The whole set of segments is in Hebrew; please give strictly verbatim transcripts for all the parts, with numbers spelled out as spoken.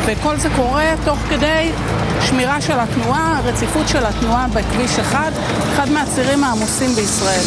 וכל זה קורה תוך כדי שמירה של התנועה, רציפות של התנועה בכביש אחד, אחד מהצירים העמוסים בישראל.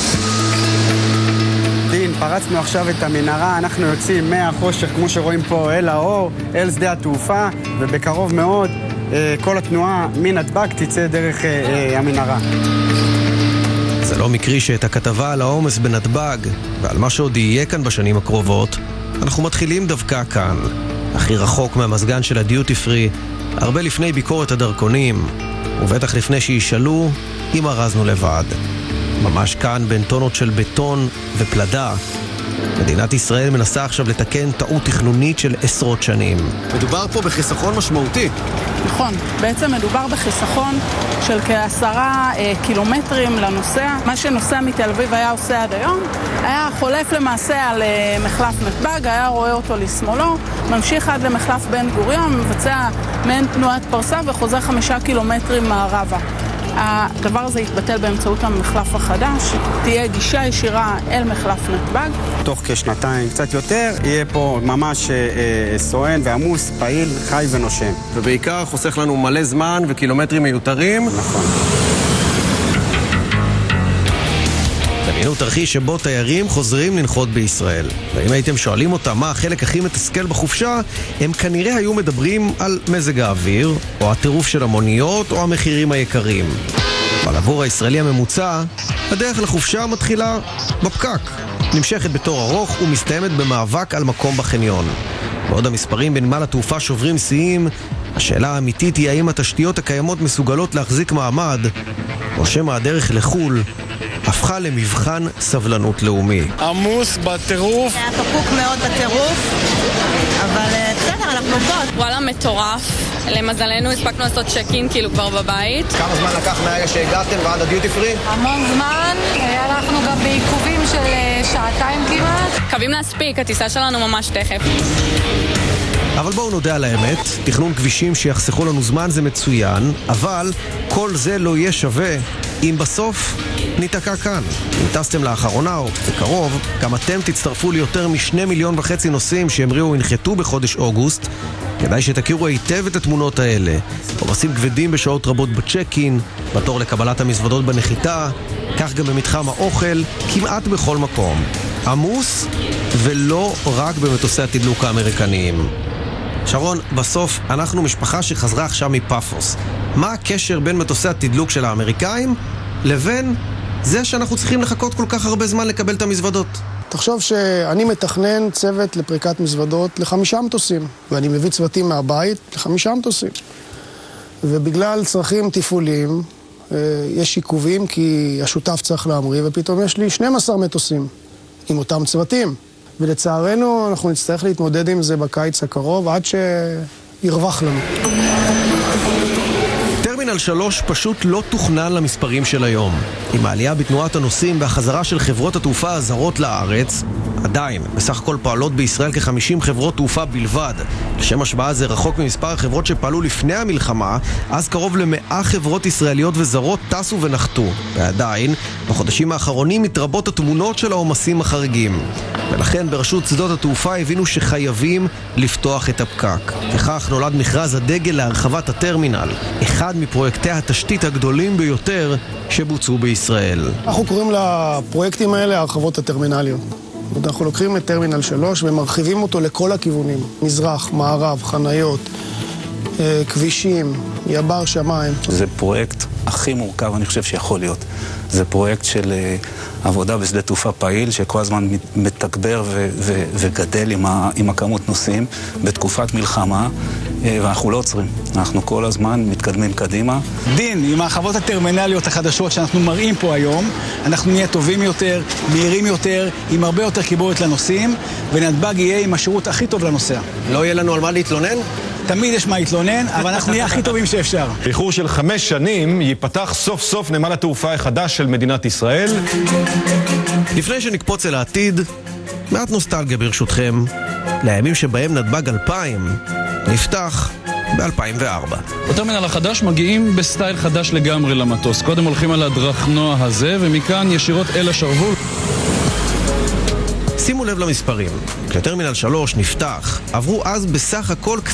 דין, פרצנו עכשיו את המנהרה, אנחנו יוצאים מהחושך, כמו שרואים פה, אל האור, אל שדה התעופה, ובקרוב מאוד כל התנועה מנתב"ג תצא דרך המנהרה. זה לא מקרי שאת הכתבה על העומס בנתב"ג ועל מה שעוד יהיה כאן בשנים הקרובות אנחנו מתחילים דווקא כאן, הכי רחוק מהמזגן של הדיוטי פרי, הרבה לפני ביקורת הדרכונים, ובטח לפני שישאלו אם ארזנו לבד. ממש כאן בין טונות של בטון ופלדה מדינת ישראל מנסה עכשיו לתקן טעות תכנונית של עשרות שנים. מדובר פה בחיסכון משמעותי. נכון, בעצם מדובר בחיסכון של כעשרה אה, קילומטרים לנוסע. מה שנוסע מתל אביב היה עושה עד היום, היה חולף למעשה על אה, מחלף נתב"ג, היה רואה אותו לשמאלו, ממשיך עד למחלף בן גוריון, מבצע מעין תנועת פרסה וחוזר חמישה קילומטרים מערבה. הדבר הזה יתבטל באמצעות המחלף החדש, תהיה גישה ישירה אל מחלף נתב"ג. תוך כשנתיים, קצת יותר, יהיה פה ממש אה, סואן ועמוס, פעיל, חי ונושם. ובעיקר חוסך לנו מלא זמן וקילומטרים מיותרים. נכון. דמיינו תרחיש שבו תיירים חוזרים לנחות בישראל. ואם הייתם שואלים אותם מה החלק הכי מתסכל בחופשה, הם כנראה היו מדברים על מזג האוויר, או הטירוף של המוניות, או המחירים היקרים. אבל עבור הישראלי הממוצע, הדרך לחופשה מתחילה בפקק. נמשכת בתור ארוך ומסתיימת במאבק על מקום בחניון. בעוד המספרים בנמל התעופה שוברים שיאים, השאלה האמיתית היא האם התשתיות הקיימות מסוגלות להחזיק מעמד, או שמא הדרך לחול הפכה למבחן סבלנות לאומי. עמוס בטירוף. היה פקוק מאוד בטירוף, אבל בסדר, אנחנו פה. וואלה, מטורף. למזלנו הספקנו לעשות צ'ק-אין כאילו כבר בבית. כמה זמן לקח מהרגע שהגעתם ועד הדיוטי פרי? המון זמן, אנחנו גם בעיכובים של שעתיים כמעט. מקווים להספיק, הטיסה שלנו ממש תכף. אבל בואו נודה על האמת, תכנון כבישים שיחסכו לנו זמן זה מצוין, אבל כל זה לא יהיה שווה אם בסוף ניתקע כאן. אם טסתם לאחרונה או בקרוב, גם אתם תצטרפו ליותר משני מיליון וחצי נוסעים שהמריאו ינחתו בחודש אוגוסט. כדאי שתכירו היטב את התמונות האלה. עומסים כבדים בשעות רבות בצ'ק-אין, בתור לקבלת המזוודות בנחיתה, כך גם במתחם האוכל, כמעט בכל מקום. עמוס, ולא רק במטוסי התדלוק האמריקניים. שרון, בסוף אנחנו משפחה שחזרה עכשיו מפאפוס. מה הקשר בין מטוסי התדלוק של האמריקאים לבין זה שאנחנו צריכים לחכות כל כך הרבה זמן לקבל את המזוודות? תחשוב שאני מתכנן צוות לפריקת מזוודות לחמישה מטוסים, ואני מביא צוותים מהבית לחמישה מטוסים. ובגלל צרכים תפעוליים, יש עיכובים כי השותף צריך להמריא, ופתאום יש לי שנים עשר מטוסים עם אותם צוותים. ולצערנו אנחנו נצטרך להתמודד עם זה בקיץ הקרוב עד שירווח לנו. טרמינל שלוש פשוט לא תוכנן למספרים של היום. עם העלייה בתנועת הנוסעים והחזרה של חברות התעופה הזרות לארץ, עדיין, בסך הכל פועלות בישראל כ-חמישים חברות תעופה בלבד. לשם השוואה זה רחוק ממספר החברות שפעלו לפני המלחמה, אז קרוב למאה חברות ישראליות וזרות טסו ונחתו. ועדיין, בחודשים האחרונים מתרבות התמונות של העומסים החריגים. ולכן ברשות שדות התעופה הבינו שחייבים לפתוח את הפקק. וכך נולד מכרז הדגל להרחבת הטרמינל, אחד מפרויקטי התשתית הגדולים ביותר שבוצעו בישראל. אנחנו קוראים לפרויקטים האלה הרחבות הטרמינליות. אנחנו לוקחים את טרמינל שלוש ומרחיבים אותו לכל הכיוונים. מזרח, מערב, חניות, כבישים, יבר, שמיים. זה פרויקט הכי מורכב, אני חושב שיכול להיות. זה פרויקט של עבודה בשדה תעופה פעיל, שכל הזמן מתגבר ו- ו- וגדל עם, ה- עם הכמות נוסעים בתקופת מלחמה, ואנחנו לא עוצרים. אנחנו כל הזמן מתקדמים קדימה. דין, עם הרחבות הטרמינליות החדשות שאנחנו מראים פה היום, אנחנו נהיה טובים יותר, מהירים יותר, עם הרבה יותר קיבולת לנוסעים, ונתב"ג יהיה עם השירות הכי טוב לנוסע. לא יהיה לנו על מה להתלונן? תמיד יש מה להתלונן, אבל אנחנו נהיה הכי טובים שאפשר. באיחור של חמש שנים ייפתח סוף סוף נמל התעופה החדש של מדינת ישראל. לפני שנקפוץ אל העתיד, מעט נוסטלגיה ברשותכם, לימים שבהם נתב"ג אלפיים נפתח ב-אלפיים וארבע. בטרמינל החדש מגיעים בסטייל חדש לגמרי למטוס. קודם הולכים על הדרכנוע הזה, ומכאן ישירות אל השרוול. שימו לב למספרים. כשטרמינל שלוש נפתח, עברו אז בסך הכל